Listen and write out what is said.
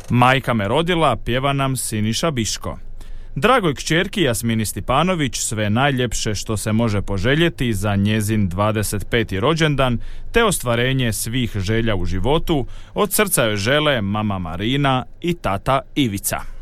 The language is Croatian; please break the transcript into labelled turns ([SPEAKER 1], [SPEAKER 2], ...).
[SPEAKER 1] Majka me rodila, pjeva nam Siniša Biško. Dragoj kćerki Jasmini Stipanović sve najljepše što se može poželjeti za njezin 25. rođendan te ostvarenje svih želja u životu od srca joj žele mama Marina i tata Ivica.